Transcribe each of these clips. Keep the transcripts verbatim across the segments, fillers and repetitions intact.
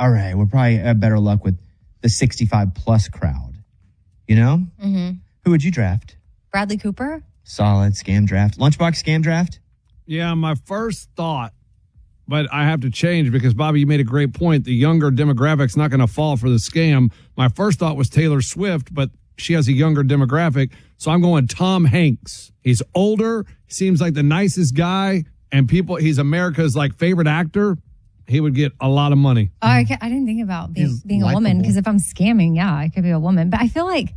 all right, we're probably have better luck with the sixty-five plus crowd. You know? Mm-hmm. Who would you draft? Bradley Cooper? Solid scam draft. Lunchbox scam draft? Yeah, my first thought, but I have to change because, Bobby, you made a great point. The younger demographic's not going to fall for the scam. My first thought was Taylor Swift, but she has a younger demographic. So I'm going Tom Hanks. He's older. He seems like the nicest guy. And people, he's America's like favorite actor. He would get a lot of money. Oh, I, I didn't think about being, being a woman because if I'm scamming, yeah, I could be a woman. But I feel like,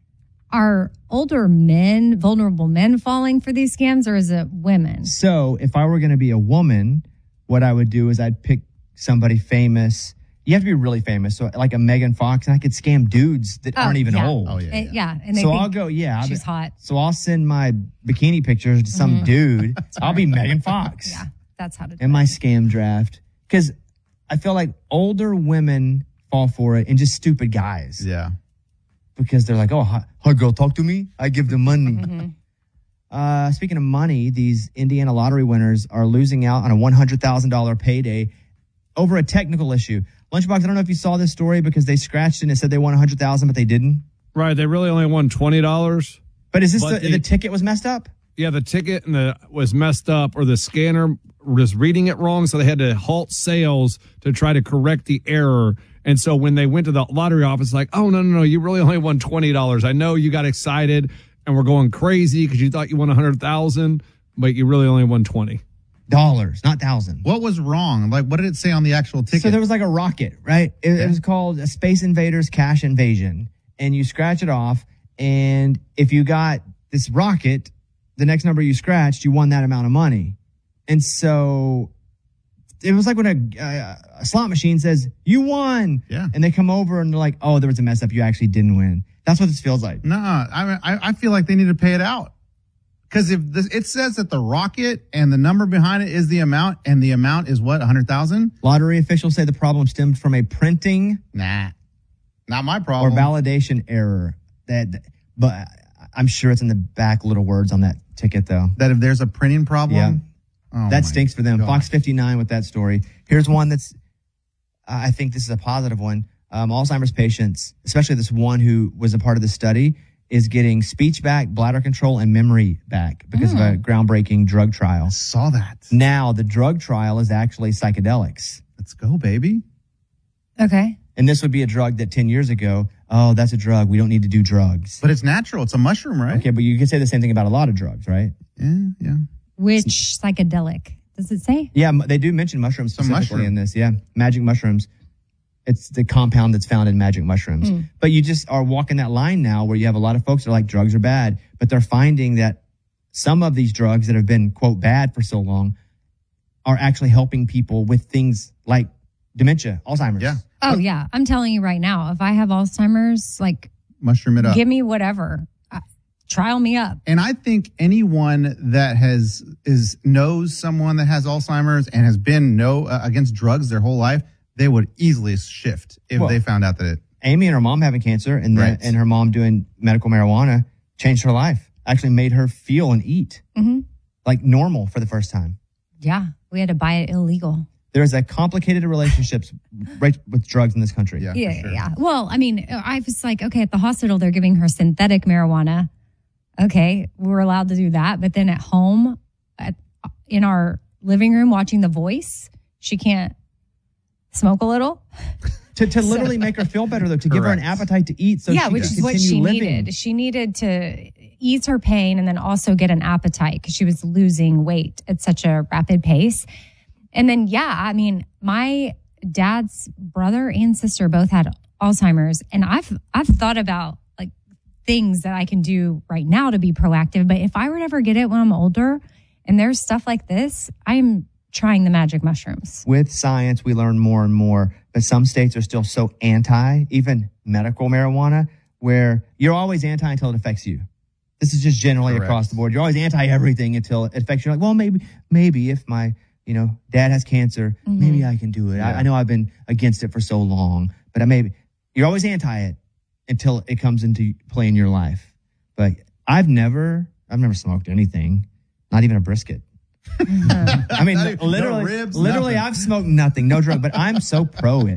are older men, vulnerable men falling for these scams, or is it women? So if I were going to be a woman, what I would do is I'd pick somebody famous. You have to be really famous. So like a Megan Fox, and I could scam dudes that Oh, aren't even yeah. old. Oh, yeah, yeah. yeah, and they so think I'll go, yeah. I'll she's be- hot. So I'll send my bikini pictures to some Mhm. dude. I'll be Megan Fox. Yeah, that's how to do in my scam draft. Because I feel like older women fall for it and just stupid guys. Yeah. Because they're like, oh, hi, hi girl, talk to me. I give them money. Mm-hmm. Uh, speaking of money, these Indiana lottery winners are losing out on a one hundred thousand dollars payday over a technical issue. Lunchbox, I don't know if you saw this story because they scratched it and it said they won one hundred thousand dollars, but they didn't. Right. They really only won twenty dollars. But is this But the, the- the ticket was messed up? Yeah, the ticket and the was messed up, or the scanner was reading it wrong, so they had to halt sales to try to correct the error. And so when they went to the lottery office, like, oh, no, no, no, you really only won twenty dollars. I know you got excited and were going crazy because you thought you won one hundred thousand dollars, but you really only won twenty dollars, not thousand. What was wrong? Like, what did it say on the actual ticket? So there was like a rocket, right? It, it was called a Space Invaders Cash Invasion. And you scratch it off. And if you got this rocket, the next number you scratched, you won that amount of money. And so it was like when a, uh, a slot machine says, you won. Yeah. And they come over and they're like, oh, there was a mess up. You actually didn't win. That's what this feels like. Nah, I mean, I, I feel like they need to pay it out. Because if this, it says that the rocket and the number behind it is the amount, and the amount is what, one hundred thousand? Lottery officials say the problem stemmed from a printing Nah, not my or problem. validation error. That, but I'm sure it's in the back little words on that ticket, though. That if there's a printing problem? Yeah. Oh that my stinks for them. God. Fox fifty-nine with that story. Here's one that's, uh, I think this is a positive one. Um, Alzheimer's patients, especially this one who was a part of the study, is getting speech back, bladder control, and memory back because of a groundbreaking drug trial. Saw that. Now, the drug trial is actually psychedelics. Let's go, baby. Okay. And this would be a drug that ten years ago, oh, that's a drug. We don't need to do drugs. But it's natural. It's a mushroom, right? Okay, but you could say the same thing about a lot of drugs, right? Yeah, yeah. Which psychedelic? Does it say? Yeah, m- they do mention mushrooms Some specifically mushroom. in this. Yeah, magic mushrooms. It's the compound that's found in magic mushrooms. Hmm. But you just are walking that line now where you have a lot of folks that are like, drugs are bad. But they're finding that some of these drugs that have been, quote, bad for so long are actually helping people with things like dementia, Alzheimer's. Yeah. Oh, yeah. I'm telling you right now, if I have Alzheimer's, like, Mushroom it up. give me whatever. Uh, trial me up. And I think anyone that has is knows someone that has Alzheimer's and has been no uh, against drugs their whole life, they would easily shift if Well, they found out that it. Amy and her mom having cancer and, Right. the, and her mom doing medical marijuana changed her life, actually made her feel and eat Mm-hmm. like normal for the first time. Yeah. We had to buy it illegal. There's a complicated relationships right with drugs in this country. Yeah, Yeah, for sure. yeah. Well, I mean, I was like, okay, at the hospital, they're giving her synthetic marijuana. Okay, we're allowed to do that. But then at home, at, in our living room, watching The Voice, she can't smoke a little. To, to literally make her feel better, though, to give her an Correct. appetite to eat so yeah, she which can is what continue she living. needed. She needed to ease her pain and then also get an appetite because she was losing weight at such a rapid pace. And then, yeah, I mean, my dad's brother and sister both had Alzheimer's, and I've I've thought about like things that I can do right now to be proactive. But if I were to ever get it when I'm older, and there's stuff like this, I'm trying the magic mushrooms. With science, we learn more and more, but some states are still so anti, even medical marijuana, where you're always anti until it affects you. This is just generally Correct. across the board. You're always anti everything until it affects you. Like, well, maybe, maybe if my, you know, dad has cancer, Mm-hmm. maybe I can do it. I, Yeah. I know I've been against it for so long, but I maybe you're always anti it until it comes into play in your life. But I've never, I've never smoked anything, not even a brisket. I mean, Not even- no literally, ribs, literally, nothing. I've smoked nothing, no drug, but I'm so pro it.